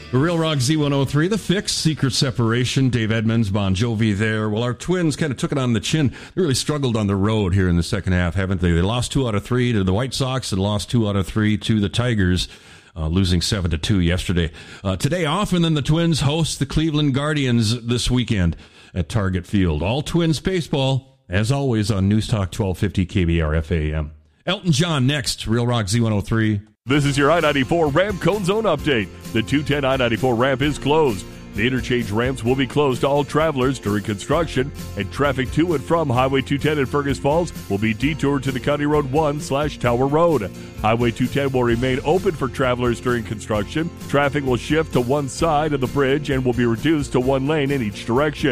The Real Rock Z103, The Fix, Secret Separation, Dave Edmonds, Bon Jovi there. Well, our Twins kind of took it on the chin. They really struggled on the road here in the second half, haven't they? They lost 2 out of 3 to the White Sox and lost 2 out of 3 to the Tigers, losing 7-2 yesterday. Today off, and then the Twins host the Cleveland Guardians this weekend at Target Field. All Twins baseball, as always, on News Talk 1250 KBR FAM. Elton John next, Real Rock Z103. This is your I-94 ramp cone zone update. The 210 I-94 ramp is closed. The interchange ramps will be closed to all travelers during construction, and traffic to and from Highway 210 in Fergus Falls will be detoured to the County Road 1/Tower Road. Highway 210 will remain open for travelers during construction. Traffic will shift to one side of the bridge and will be reduced to one lane in each direction.